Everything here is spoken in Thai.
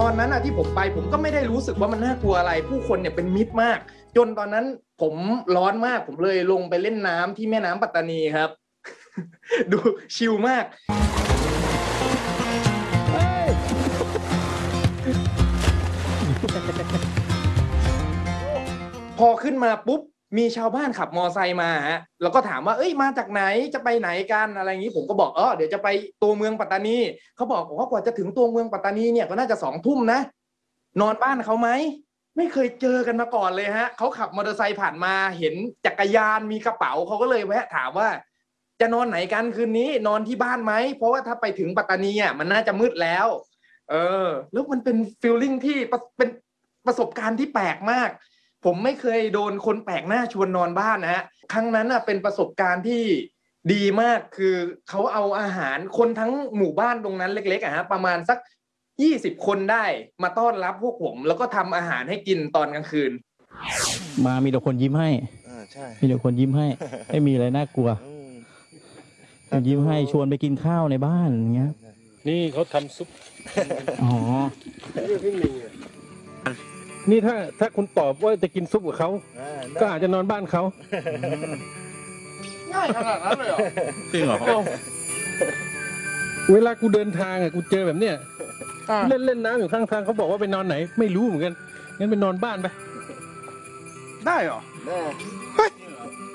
อนนั้นอะที่ผมไปผมก็ไม่ได้รู้สึกว่ามันน่ากลัวอะไรผู้คนเนี่ยเป็นมิตรมากจนตอนนั้นผมร้อนมากผมเลยลงไปเล่นน้ำที่แม่น้ำปัตตานีครับ ดูชิลมากพอขึ้นมาปุ๊บมีชาวบ้านขับมอไซค์มาฮะแล้วก็ถามว่าเอ้ยมาจากไหนจะไปไหนกันอะไรอย่างนี้ผมก็บอกเดี๋ยวจะไปตัวเมืองปัตตานีเขาบอกว่ากว่าจะถึงตัวเมืองปัตตานีเนี่ยก็น่าจะ2 ทุ่มนะนอนบ้านเขาไหมไม่เคยเจอกันมาก่อนเลยฮะเขาขับมอเตอร์ไซค์ผ่านมาเห็นจักรยานมีกระเป๋าเขาก็เลยแวะถามว่าจะนอนไหนกันคืนนี้นอนที่บ้านไหมเพราะว่าถ้าไปถึงปัตตานีอ่ะมันน่าจะมืดแล้วแล้วมันเป็นฟีลลิ่งที่เป็นประสบการณ์ที่แปลกมากผมไม่เคยโดนคนแปลกหน้าชวนนอนบ้านนะฮะครั้งนั้นเป็นประสบการณ์ที่ดีมากคือเขาเอาอาหารคนทั้งหมู่บ้านตรงนั้นเล็กๆฮะประมาณสัก20 คนได้มาต้อนรับพวกผมแล้วก็ทำอาหารให้กินตอนกลางคืนมามีแต่คนยิ้มให้ใช่มีแต่คนยิ้มให้ไม่มีอะไรน่ากลัวยิ้มให้ชวนไปกินข้าวในบ้านอย่างเงี้ยนี่เขาทำซุปอ๋อนี่ถ้าคุณตอบว่าจะกินซุปกับเขาก็อาจจะนอนบ้านเขาง่ายขนาดนั้นเลยเหรอจริงเหรอเวลากูเดินทางกูเจอแบบเนี้ยเล่นน้ำอยู่ข้างทางเขาบอกว่าไปนอนไหนไม่รู้เหมือนกันงั้นไปนอนบ้านไปได้เหรอได้